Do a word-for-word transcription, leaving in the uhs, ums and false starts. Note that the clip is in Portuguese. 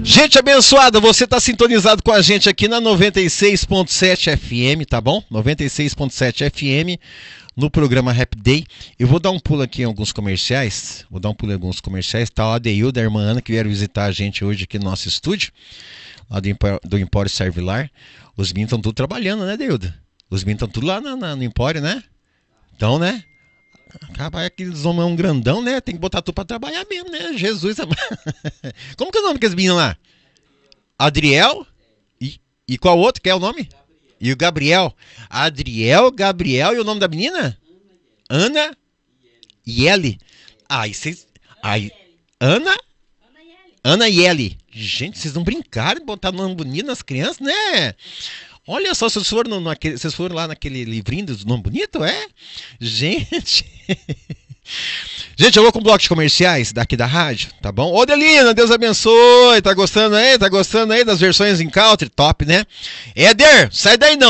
Gente abençoada, você está sintonizado com a gente aqui na noventa e seis ponto sete F M, tá bom? noventa e seis ponto sete F M, no programa Rap Day. Eu vou dar um pulo aqui em alguns comerciais, vou dar um pulo em alguns comerciais. Tá o Adeildo, a irmã Ana, que vieram visitar a gente hoje aqui no nosso estúdio, lá do, Empório, do Empório Servilar. Os meninos estão tudo trabalhando, né, Adeildo? Os meninos estão tudo lá na, na, no Empório, né? Então, né? Rapaz, aqueles homens é um grandão, né? Tem que botar tudo pra trabalhar mesmo, né? Jesus. Como que é o nome daqueles meninos lá? Adriel? E, e qual outro que é o nome? E o Gabriel. Adriel, Gabriel e o nome da menina? Ana Yeli. Ai, vocês... Ai, Ana? Ana Yeli. Gente, vocês não brincaram de botar nome bonito nas crianças, né? Olha só, vocês foram, no, naquele, vocês foram lá naquele livrinho do nome bonito, é? Gente... Gente, eu vou com blocos comerciais daqui da rádio, tá bom? Ô, Delina, Deus abençoe. Tá gostando aí? Tá gostando aí das versões em country? Top, né? Éder, sai daí não.